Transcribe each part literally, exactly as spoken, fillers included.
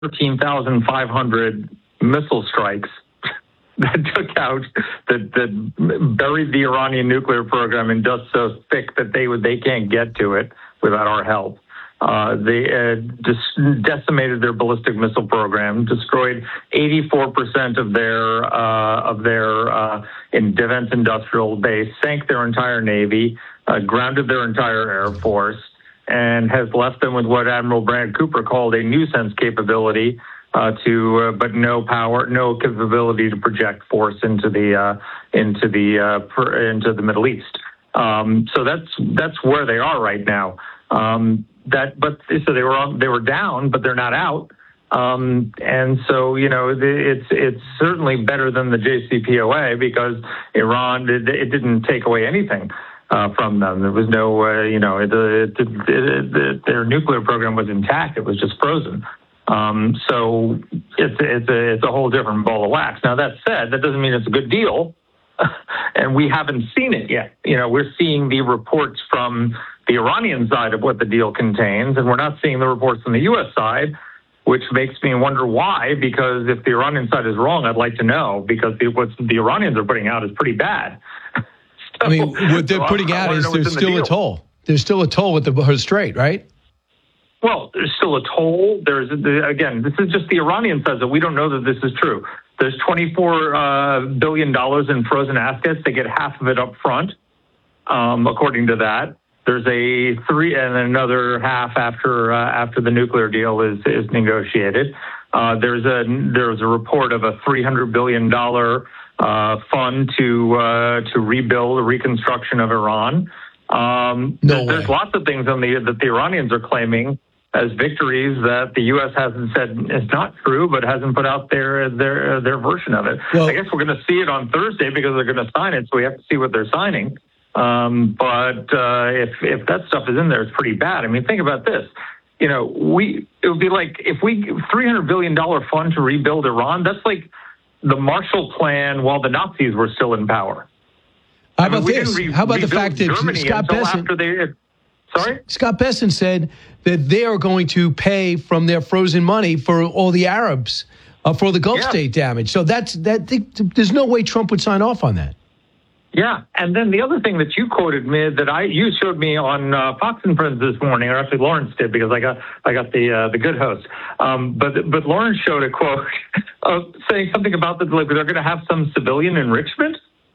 thirteen thousand five hundred missile strikes that took out, that, that buried the Iranian nuclear program in dust so thick that they would they can't get to it without our help. Uh, they uh, dis- decimated their ballistic missile program, destroyed eighty-four percent of their uh, of their uh, in defense industrial base, sank their entire navy, uh, grounded their entire air force, and has left them with what Admiral Brad Cooper called a nuisance capability, uh, to uh, but no power, no capability to project force into the uh, into the uh, per, into the Middle East. Um, so that's that's where they are right now. Um, that, but so they were on, they were down, but they're not out. Um, and so, you know, it's it's certainly better than the J C P O A because Iran, it, it didn't take away anything uh, from them. There was no, uh, you know, it, it, it, it, their nuclear program was intact. It was just frozen. Um, so it's it's a it's a whole different ball of wax. Now that said, that doesn't mean it's a good deal, and we haven't seen it yet. You know, we're seeing the reports from the Iranian side of what the deal contains, and we're not seeing the reports from the U S side, which makes me wonder why, because if the Iranian side is wrong, I'd like to know, because the, what the Iranians are putting out is pretty bad. so, I mean, what they're so putting I, out I is there's still the a toll. There's still a toll with the Hormuz Strait, right? Well, there's still a toll. There's, again, this is just the Iranian side that we don't know that this is true. There's twenty-four uh, billion dollars in frozen assets. They get half of it up front, um, according to that. There's a three and another half after uh, after the nuclear deal is is negotiated. Uh, there's a there's a report of a three hundred billion dollar uh, fund to uh, to rebuild the reconstruction of Iran. Um, no there's, there's lots of things on the that the Iranians are claiming as victories that the U S hasn't said is not true, but hasn't put out their their their version of it. Well, I guess we're going to see it on Thursday because they're going to sign it, so we have to see what they're signing. Um, but uh, if if that stuff is in there, it's pretty bad. I mean, think about this. You know, we it would be like if we three hundred billion dollars fund to rebuild Iran. That's like the Marshall Plan while the Nazis were still in power. How about I mean, this? Re- How about the fact that Germany Scott Bessent, after they, sorry? Scott Bessent said that they are going to pay from their frozen money for all the Arabs uh, for the Gulf yeah. state damage. So that's that. There's no way Trump would sign off on that. Yeah, and then the other thing that you quoted me that I you showed me on uh, Fox and Friends this morning, or actually Lawrence did because I got I got the uh, the good host. Um, but but Lawrence showed a quote of saying something about that like they're going to have some civilian enrichment.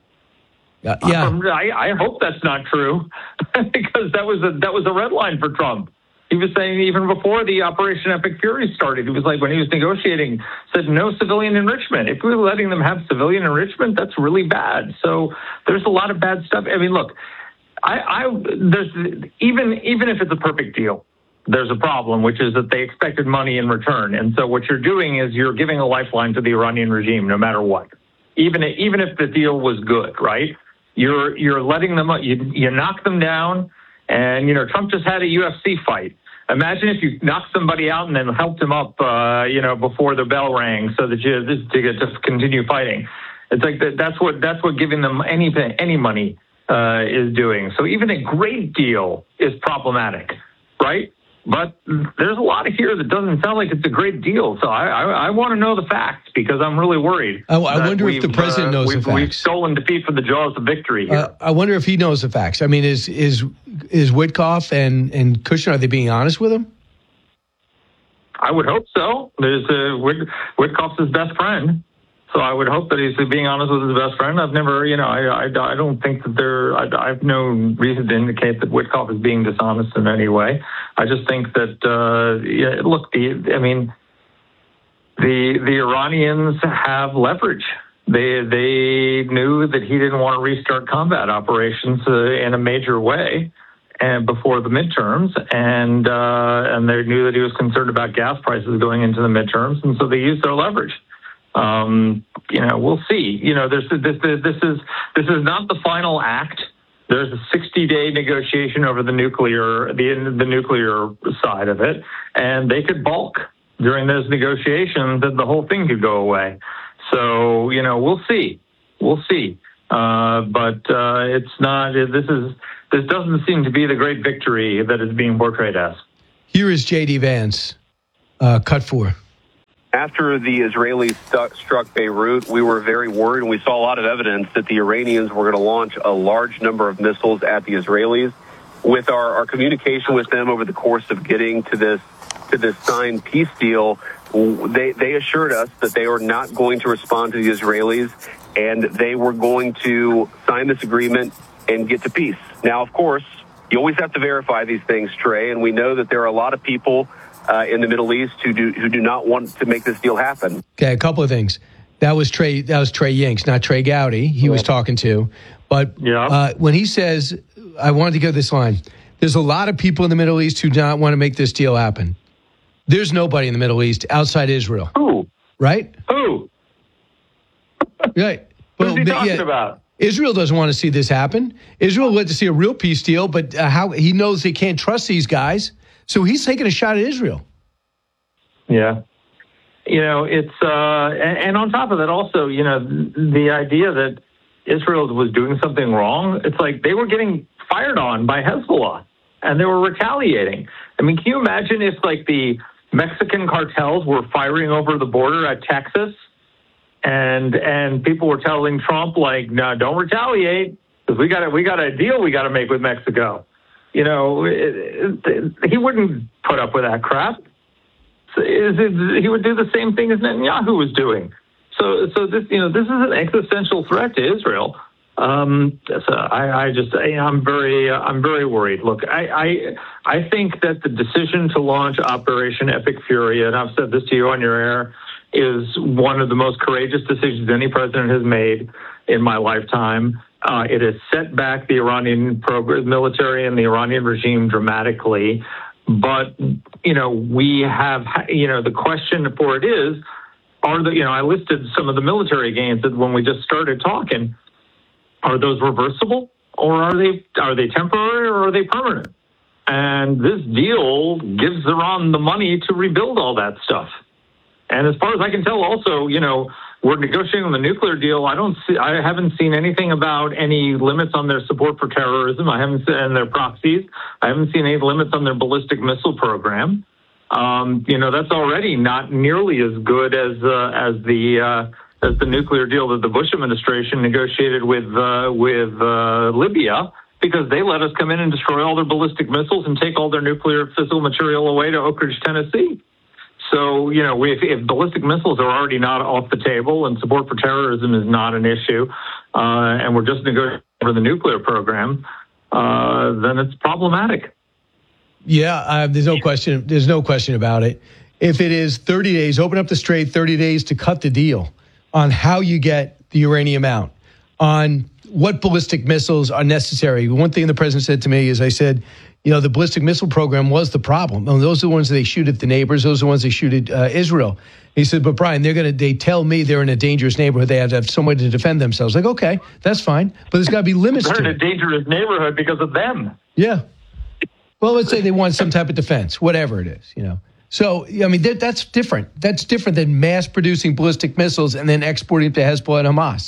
Uh, yeah, Um, I, I hope that's not true because that was a that was a red line for Trump. He was saying even before the Operation Epic Fury started, he was like, when he was negotiating, said no civilian enrichment. If we were letting them have civilian enrichment, that's really bad. So there's a lot of bad stuff. I mean, look, I, I there's even even if it's a perfect deal, there's a problem, which is that they expected money in return. And so what you're doing is you're giving a lifeline to the Iranian regime, no matter what, even even if the deal was good, right? You're you're letting them you you knock them down. And, you know, Trump just had a U F C fight. Imagine if you knocked somebody out and then helped him up, uh, you know, before the bell rang so that you to get to continue fighting. It's like that, that's what that's what giving them anything, any money uh, is doing. So even a great deal is problematic, right? But there's a lot here that doesn't sound like it's a great deal. So I, I, I want to know the facts because I'm really worried. I, I wonder if the president uh, knows we've, the facts. We've stolen defeat from the jaws of victory here. Uh, I wonder if he knows the facts. I mean, is is is Witkoff and, and Kushner, are they being honest with him? I would hope so. There's uh, Whit, Witkoff's his best friend. So I would hope that he's being honest with his best friend. I've never, you know, I, I, I don't think that there, I, I have no reason to indicate that Witkoff is being dishonest in any way. I just think that, uh, yeah, look, the, I mean, the the Iranians have leverage. They they knew that he didn't want to restart combat operations uh, in a major way, and before the midterms, and uh, and they knew that he was concerned about gas prices going into the midterms, and so they used their leverage. Um, you know, we'll see. You know, there's this, this this is this is not the final act. There's a sixty-day negotiation over the nuclear the the nuclear side of it, and they could balk during those negotiations, and the whole thing could go away. So, you know, we'll see. We'll see. Uh, but uh, it's not. This is this doesn't seem to be the great victory that is being portrayed as. Here is J D Vance, uh, cut four. After the Israelis stuck, struck Beirut, we were very worried, and we saw a lot of evidence that the Iranians were going to launch a large number of missiles at the Israelis. With our, our communication with them over the course of getting to this to this signed peace deal, they they assured us that they were not going to respond to the Israelis, and they were going to sign this agreement and get to peace. Now, of course, you always have to verify these things, Trey, and we know that there are a lot of people uh, in the Middle East who do who do not want to make this deal happen. Okay, a couple of things. That was Trey. That was Trey Yingst, not Trey Gowdy. He yeah. was talking to, but yeah. uh, when he says, I wanted to go this line. There's a lot of people in the Middle East who do not want to make this deal happen. There's nobody in the Middle East outside Israel. Who? Right? Who? Right. Who's well, he talking yeah, about? Israel doesn't want to see this happen. Israel would like to see a real peace deal, but uh, how he knows they can't trust these guys, so he's taking a shot at Israel. Yeah. You know, it's, uh, and, and on top of that also, you know, the idea that Israel was doing something wrong, it's like they were getting fired on by Hezbollah and they were retaliating. I mean, can you imagine if like the Mexican cartels were firing over the border at Texas and and people were telling Trump like, no, don't retaliate because we got a, we got a deal we got to make with Mexico. You know, it, it, he wouldn't put up with that crap. Is it, he would do the same thing as Netanyahu was doing. So, so this, you know, this is an existential threat to Israel. Um, so I, I just, I, I'm very, uh, I'm very worried. Look, I, I, I think that the decision to launch Operation Epic Fury, and I've said this to you on your air, is one of the most courageous decisions any president has made in my lifetime. Uh, it has set back the Iranian program, military and the Iranian regime dramatically. But, you know, we have, you know, the question for it is, are the, you know, I listed some of the military gains that when we just started talking, are those reversible or are they, are they temporary or are they permanent? And this deal gives Iran the money to rebuild all that stuff. And as far as I can tell also, you know, we're negotiating the nuclear deal. I don't see, I haven't seen anything about any limits on their support for terrorism. I haven't seen and their proxies. I haven't seen any limits on their ballistic missile program. Um, you know, that's already not nearly as good as uh, as the uh, as the nuclear deal that the Bush administration negotiated with uh, with uh, Libya, because they let us come in and destroy all their ballistic missiles and take all their nuclear fissile material away to Oak Ridge, Tennessee. So, you know, if, if ballistic missiles are already not off the table and support for terrorism is not an issue, uh, and we're just negotiating for the nuclear program, uh, then it's problematic. Yeah, uh, there's no question. There's no question about it. If it is thirty days, open up the strait, thirty days to cut the deal on how you get the uranium out, on what ballistic missiles are necessary. One thing the president said to me is, I said, you know, the ballistic missile program was the problem. And those are the ones that they shoot at the neighbors. Those are the ones they shoot at uh, Israel. He said, but Brian, they're going to, they tell me they're in a dangerous neighborhood. They have to have some way to defend themselves. Like, okay, that's fine. But there's got to be limits they're to it. They're in a dangerous neighborhood because of them. Yeah. Well, let's say they want some type of defense, whatever it is, you know. So, I mean, that, that's different. That's different than mass producing ballistic missiles and then exporting to Hezbollah and Hamas.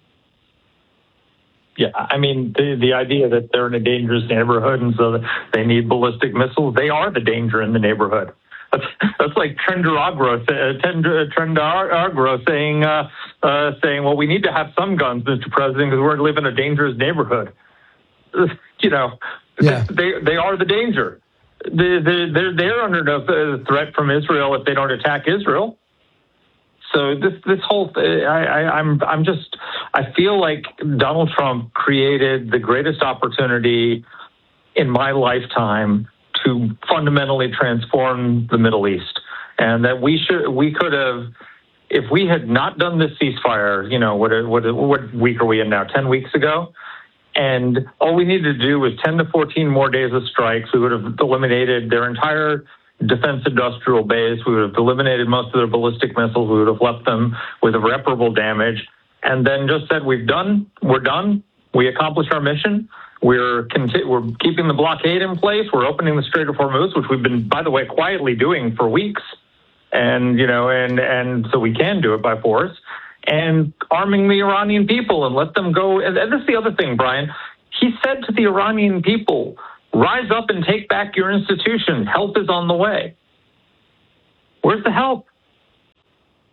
Yeah, I mean, the the idea that they're in a dangerous neighborhood and so they need ballistic missiles, they are the danger in the neighborhood. That's, that's like Trendaragro, Trendaragro saying, uh, uh, saying, well, we need to have some guns, Mister President, because we're living in a dangerous neighborhood. You know, yeah. they they are the danger. They, they, they're, they're under no threat from Israel if they don't attack Israel. So this this whole th- I, I, I'm I'm just I feel like Donald Trump created the greatest opportunity in my lifetime to fundamentally transform the Middle East, and that we should we could have, if we had not done this ceasefire, you know, what what what week are we in now? Ten weeks ago, and all we needed to do was ten to fourteen more days of strikes. We would have eliminated their entire defense industrial base. We would have eliminated most of their ballistic missiles. We would have left them with irreparable damage, and then just said, "We've done. We're done. We accomplished our mission. We're conti- we're keeping the blockade in place. We're opening the Strait of Hormuz, which we've been, by the way, quietly doing for weeks, and you know, and and so we can do it by force, and arming the Iranian people and let them go." And, and that's the other thing, Brian. He said to the Iranian people, rise up and take back your institution. Help is on the way. Where's the help?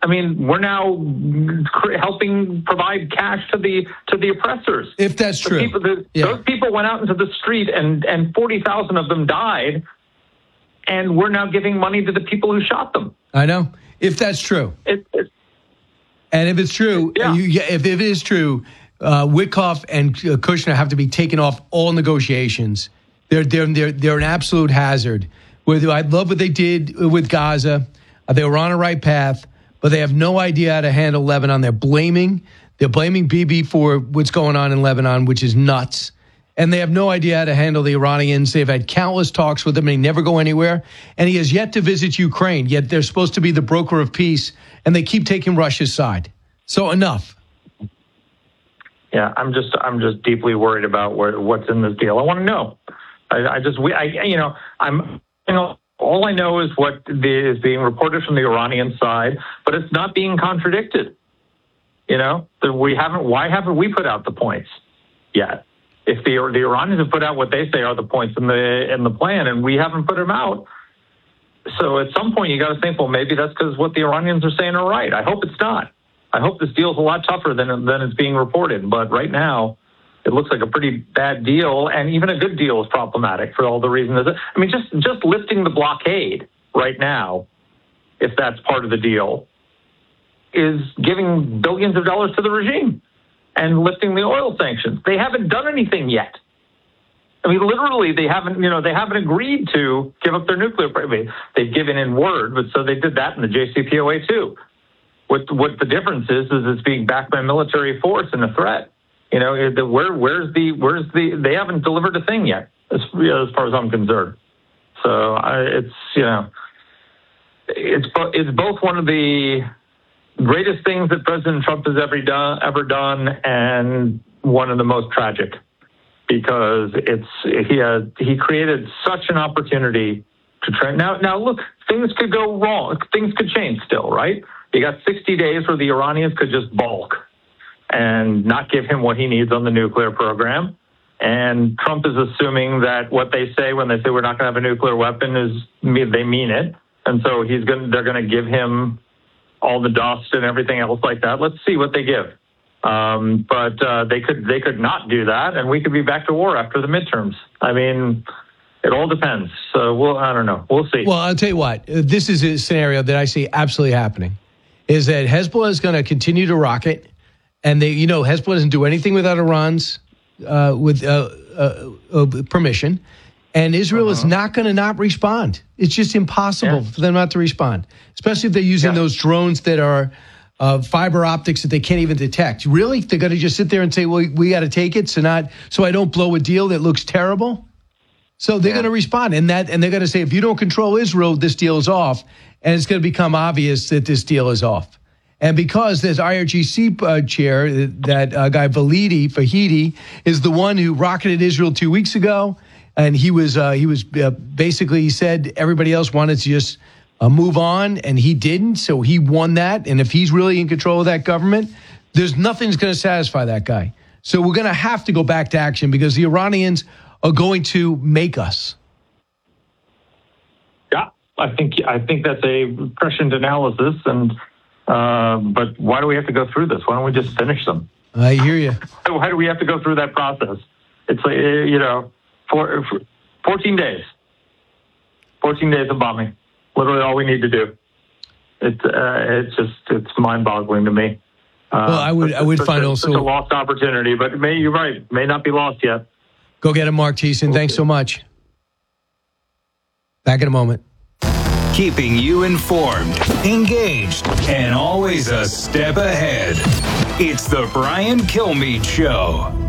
I mean, we're now helping provide cash to the to the oppressors. If that's true. The people, the, yeah. Those people went out into the street, and, and forty thousand of them died, and we're now giving money to the people who shot them. I know. If that's true. It, it, and if it's true, yeah. you, if it is true, uh, Witkoff and Kushner have to be taken off all negotiations. They're, they're, they're, they're an absolute hazard. I love what they did with Gaza. They were on a right path, but they have no idea how to handle Lebanon. They're blaming, they're blaming Bibi for what's going on in Lebanon, which is nuts. And they have no idea how to handle the Iranians. They've had countless talks with him, and they never go anywhere. And he has yet to visit Ukraine, yet they're supposed to be the broker of peace, and they keep taking Russia's side. So enough. Yeah, I'm just I'm just deeply worried about where, what's in this deal. I want to know. I, I just we I you know I'm you know. All I know is what is being reported from the Iranian side, but it's not being contradicted. You know, we haven't. Why haven't we put out the points yet? If the the Iranians have put out what they say are the points in the in the plan, and we haven't put them out, so at some point you got to think, well, maybe that's because what the Iranians are saying are right. I hope it's not. I hope this deal's a lot tougher than than it's being reported. But right now, it looks like a pretty bad deal, and even a good deal is problematic for all the reasons. I mean, just just lifting the blockade right now, if that's part of the deal, is giving billions of dollars to the regime and lifting the oil sanctions. They haven't done anything yet. I mean, literally, they haven't. You know, they haven't agreed to give up their nuclear. I mean, they've given in word, but so they did that in the J C P O A too. What what the difference is is it's being backed by military force and a threat. You know, the, where where's the where's the they haven't delivered a thing yet, as, as far as I'm concerned. So I, it's you know, it's it's both one of the greatest things that President Trump has ever done ever done, and one of the most tragic, because it's he has he created such an opportunity to try. Now now look, things could go wrong, things could change still, right? You got sixty days where the Iranians could just balk and not give him what he needs on the nuclear program. And Trump is assuming that what they say when they say we're not going to have a nuclear weapon is they mean it. And so he's going they're going to give him all the dust and everything else like that. Let's see what they give. Um, but uh, they could they could not do that, and we could be back to war after the midterms. I mean, it all depends. So we'll I don't know. We'll see. Well, I'll tell you what. This is a scenario that I see absolutely happening, is that Hezbollah is going to continue to rocket. And they, you know, Hezbollah doesn't do anything without Iran's uh, with uh, uh, uh, permission, and Israel uh-huh. is not going to not respond. It's just impossible yeah. for them not to respond, especially if they're using yeah. those drones that are uh, fiber optics that they can't even detect. Really, they're going to just sit there and say, "Well, we got to take it, so not so I don't blow a deal that looks terrible." So they're yeah. going to respond, and that, and they're going to say, "If you don't control Israel, this deal is off," and it's going to become obvious that this deal is off. And because this I R G C uh, chair, that uh, guy Validi, Fahidi, is the one who rocketed Israel two weeks ago, and he was uh, he was uh, basically he said everybody else wanted to just uh, move on, and he didn't, so he won that. And if he's really in control of that government, there's nothing that's going to satisfy that guy. So we're going to have to go back to action because the Iranians are going to make us. Yeah, I think I think that's a prescient analysis, and. Uh, but why do we have to go through this? Why don't we just finish them? I hear you. Why do we have to go through that process? It's like, you know, for, for fourteen days. fourteen days of bombing. Literally all we need to do. It's uh, it's just it's mind-boggling to me. Uh, well, I would I would find a, also such a lost opportunity, but may, you're right, may not be lost yet. Go get it, Mark Thiessen. Okay. Thanks so much. Back in a moment. Keeping you informed, engaged, and always a step ahead. It's the Brian Kilmeade Show.